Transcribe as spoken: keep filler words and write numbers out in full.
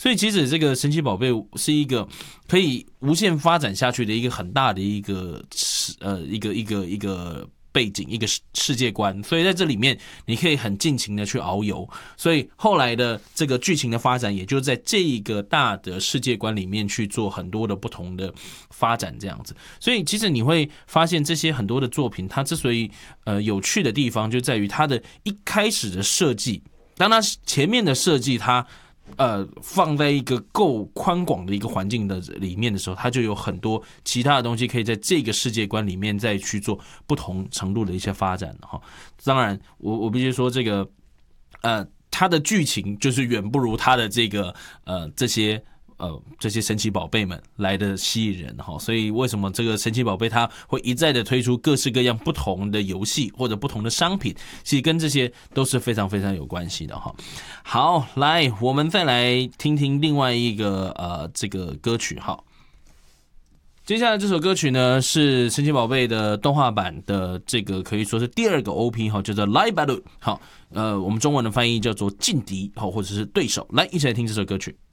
所以其实这个神奇宝贝是一个可以无限发展下去的一个很大的一个呃一个一个一个背景，一个世界观，所以在这里面你可以很尽情的去遨游，所以后来的这个剧情的发展也就在这一个大的世界观里面去做很多的不同的发展这样子。所以其实你会发现这些很多的作品它之所以呃有趣的地方就在于它的一开始的设计，当它前面的设计它呃，放在一个够宽广的一个环境的里面的时候，它就有很多其他的东西可以在这个世界观里面再去做不同程度的一些发展哈。当然，我我必须说这个呃，它的剧情就是远不如它的这个呃这些。呃，这些神奇宝贝们来的吸引人哈，所以为什么这个神奇宝贝它会一再的推出各式各样不同的游戏或者不同的商品，其实跟这些都是非常非常有关系的哈。好，来，我们再来听听另外一个呃这个歌曲哈。接下来这首歌曲呢是神奇宝贝的动画版的这个可以说是第二个 O P 哈，叫做 Live Battle。好，呃，我们中文的翻译叫做劲敌，好，或者是对手。来，一起来听这首歌曲。